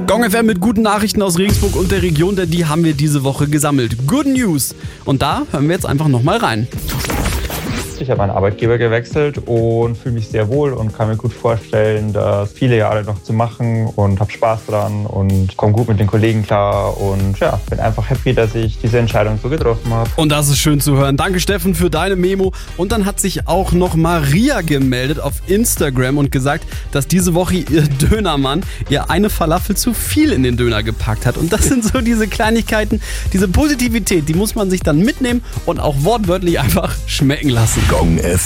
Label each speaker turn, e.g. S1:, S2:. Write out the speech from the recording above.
S1: Gong FM mit guten Nachrichten aus Regensburg und der Region, denn die haben wir diese Woche gesammelt. Good News. Und da hören wir jetzt einfach nochmal rein.
S2: Ich habe meinen Arbeitgeber gewechselt und fühle mich sehr wohl und kann mir gut vorstellen, das viele Jahre noch zu machen und habe Spaß dran und komme gut mit den Kollegen klar und ja, bin einfach happy, dass ich diese Entscheidung so getroffen habe.
S1: Und das ist schön zu hören. Danke Steffen für deine Memo. Und dann hat sich auch noch Maria gemeldet auf Instagram und gesagt, dass diese Woche ihr Dönermann ihr eine Falafel zu viel in den Döner gepackt hat. Und das sind so diese Kleinigkeiten, diese Positivität, die muss man sich dann mitnehmen und auch wortwörtlich einfach schmecken lassen.
S3: Gong FM.